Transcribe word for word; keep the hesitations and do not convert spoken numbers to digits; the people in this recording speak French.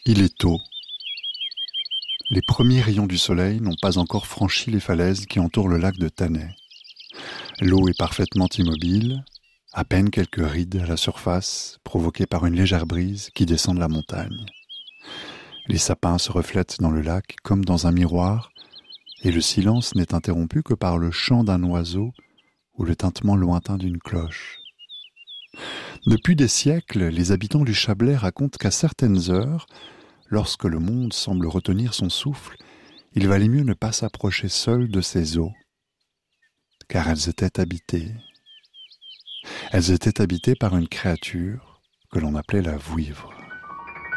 Il est tôt. Les premiers rayons du soleil n'ont pas encore franchi les falaises qui entourent le lac de Thanay. L'eau est parfaitement immobile, à peine quelques rides à la surface, provoquées par une légère brise qui descend de la montagne. Les sapins se reflètent dans le lac comme dans un miroir, et le silence n'est interrompu que par le chant d'un oiseau ou le tintement lointain d'une cloche. Depuis des siècles, les habitants du Chablais racontent qu'à certaines heures, lorsque le monde semble retenir son souffle, il valait mieux ne pas s'approcher seul de ces eaux, car elles étaient habitées. Elles étaient habitées par une créature que l'on appelait la vouivre.